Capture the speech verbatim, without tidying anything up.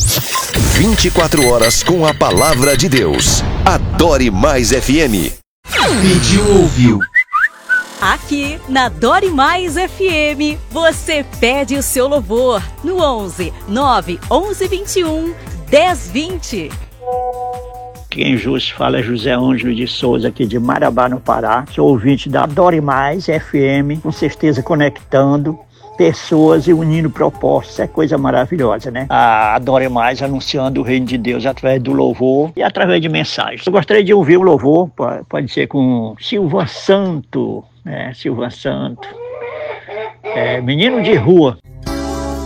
vinte e quatro horas com a palavra de Deus. Adore Mais F M. Pediu, ouviu. Aqui na Adore Mais F M, você pede o seu louvor no onze nove onze vinte e um dez vinte. Quem vos fala é José Ângelo de Souza, aqui de Marabá, no Pará. Sou ouvinte da Adore Mais F M, com certeza conectando pessoas e unindo propostas. É coisa maravilhosa, né? A Adore Mais anunciando o reino de Deus através do louvor e através de mensagens. Eu gostaria de ouvir o louvor, pode ser com Silva Santo, né? Silva Santo, é, Menino de Rua.